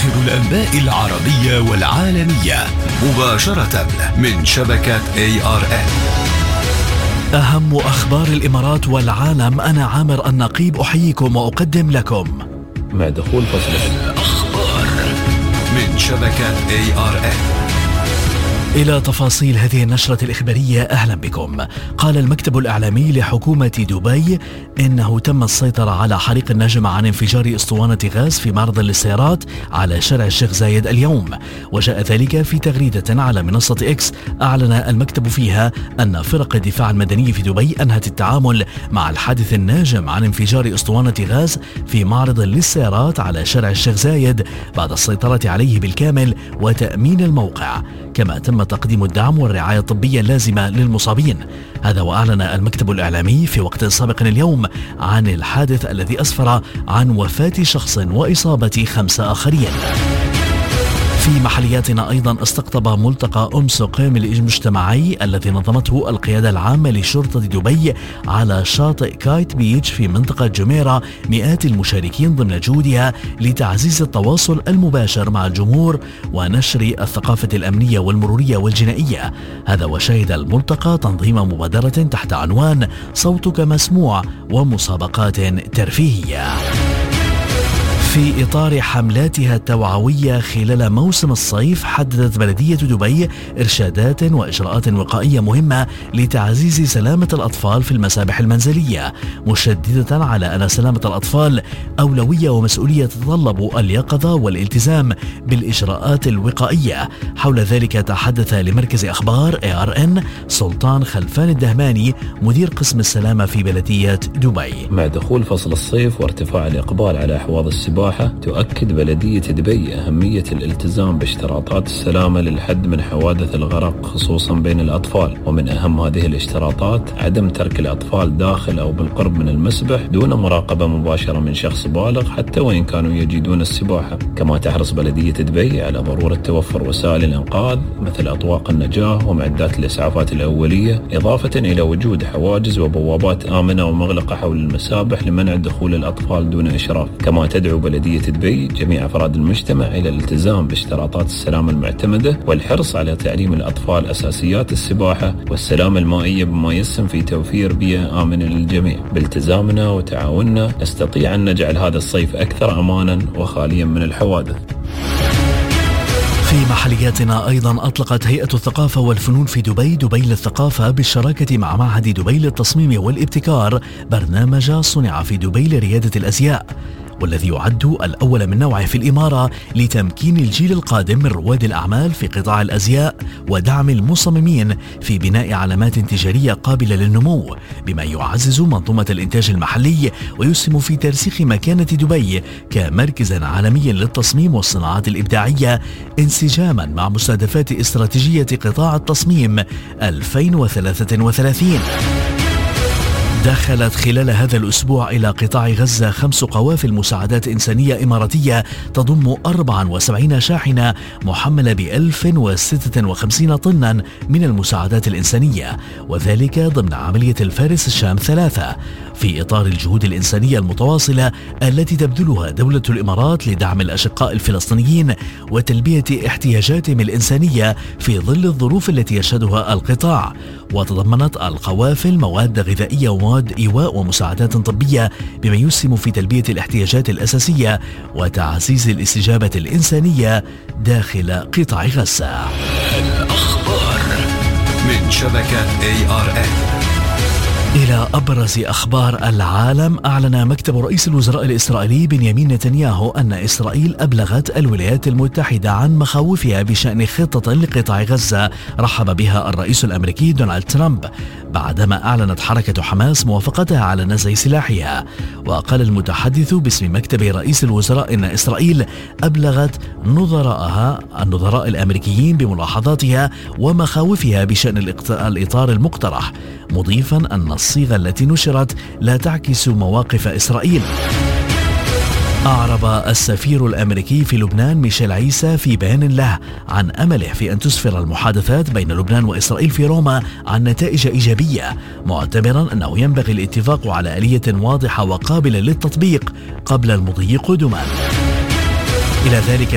آخر الأنباء العربية والعالمية مباشرة من شبكة ARN. أهم أخبار الإمارات والعالم. أنا عامر النقيب أحييكم وأقدم لكم مع دخول فصل الأخبار من شبكة ARN. إلى تفاصيل هذه النشرة الإخبارية، أهلا بكم. قال المكتب الإعلامي لحكومة دبي إنه تم السيطرة على حريق ناجم عن انفجار أسطوانة غاز في معرض للسيارات على شارع الشيخ زايد اليوم، وجاء ذلك في تغريدة على منصة إكس أعلن المكتب فيها أن فرق الدفاع المدني في دبي أنهت التعامل مع الحادث الناجم عن انفجار أسطوانة غاز في معرض للسيارات على شارع الشيخ زايد بعد السيطرة عليه بالكامل وتأمين الموقع، كما تم تقديم الدعم والرعاية الطبية اللازمة للمصابين. هذا وأعلن المكتب الإعلامي في وقت سابق اليوم عن الحادث الذي أسفر عن وفاة شخص وإصابة 5 آخرين. في محلياتنا أيضا استقطب ملتقى أمسق المجتمعي الذي نظمته القيادة العامة لشرطة دبي على شاطئ كايت بيتش في منطقة جميرة مئات المشاركين ضمن جهودها لتعزيز التواصل المباشر مع الجمهور ونشر الثقافة الأمنية والمرورية والجنائية. هذا وشهد الملتقى تنظيم مبادرة تحت عنوان صوتك مسموع ومسابقات ترفيهية. في إطار حملاتها التوعوية خلال موسم الصيف، حددت بلدية دبي إرشادات وإجراءات وقائية مهمة لتعزيز سلامة الأطفال في المسابح المنزلية، مشددة على أن سلامة الأطفال أولوية ومسؤولية تتطلب اليقظة والالتزام بالإجراءات الوقائية. حول ذلك تحدث لمركز أخبار ARN سلطان خلفان الدهماني مدير قسم السلامة في بلدية دبي. مع دخول فصل الصيف وارتفاع الإقبال على أحواض السباحة، تؤكد بلدية دبي أهمية الالتزام باشتراطات السلامة للحد من حوادث الغرق خصوصا بين الأطفال. ومن أهم هذه الاشتراطات عدم ترك الأطفال داخل أو بالقرب من المسبح دون مراقبة مباشرة من شخص بالغ حتى وإن كانوا يجيدون السباحة. كما تحرص بلدية دبي على ضرورة توفر وسائل الإنقاذ مثل أطواق النجاة ومعدات الإسعافات الأولية، إضافة إلى وجود حواجز وبوابات آمنة ومغلقة حول المسابح لمنع دخول الأطفال دون إشراف. كما تدعو بلدية دبي جميع أفراد المجتمع إلى الالتزام باشتراطات السلامة المعتمدة والحرص على تعليم الأطفال أساسيات السباحة والسلامة المائية بما يسهم في توفير بيئة آمنة للجميع. بالتزامنا وتعاوننا نستطيع أن نجعل هذا الصيف أكثر أمانا وخاليا من الحوادث. في محلياتنا أيضا أطلقت هيئة الثقافة والفنون في دبي للثقافة بالشراكة مع معهد دبي للتصميم والابتكار برنامج صنع في دبي لريادة الأزياء، والذي يعد الأول من نوعه في الإمارة لتمكين الجيل القادم من رواد الأعمال في قطاع الأزياء ودعم المصممين في بناء علامات تجارية قابلة للنمو، بما يعزز منظومة الإنتاج المحلي ويسهم في ترسيخ مكانة دبي كمركز عالمي للتصميم والصناعات الإبداعية انسجاما مع مستهدفات استراتيجية قطاع التصميم 2033. دخلت خلال هذا الأسبوع إلى قطاع غزة 5 قوافل مساعدات إنسانية إماراتية تضم 74 شاحنة محملة ب1056 طنا من المساعدات الإنسانية، وذلك ضمن عملية الفارس الشام 3 في إطار الجهود الإنسانية المتواصلة التي تبذلها دولة الإمارات لدعم الأشقاء الفلسطينيين وتلبية احتياجاتهم الإنسانية في ظل الظروف التي يشهدها القطاع. وتضمنت القوافل مواد غذائية ومواد إيواء ومساعدات طبية بما يسهم في تلبية الاحتياجات الأساسية وتعزيز الاستجابة الإنسانية داخل قطاع غزة. الأخبار من شبكة ARN. إلى أبرز أخبار العالم. أعلن مكتب رئيس الوزراء الإسرائيلي بنيامين نتنياهو أن إسرائيل أبلغت الولايات المتحدة عن مخاوفها بشأن خطة لقطاع غزة رحب بها الرئيس الأمريكي دونالد ترامب بعدما أعلنت حركة حماس موافقتها على نزع سلاحها. وقال المتحدث باسم مكتب رئيس الوزراء إن إسرائيل أبلغت النظراء الأمريكيين بملاحظاتها ومخاوفها بشأن الإطار المقترح، مضيفا أن الصيغة التي نشرت لا تعكس مواقف إسرائيل. أعرب السفير الأمريكي في لبنان ميشيل عيسى في بيان له عن أمله في أن تسفر المحادثات بين لبنان وإسرائيل في روما عن نتائج إيجابية، معتبرا أنه ينبغي الاتفاق على آلية واضحة وقابلة للتطبيق قبل المضي قدما. إلى ذلك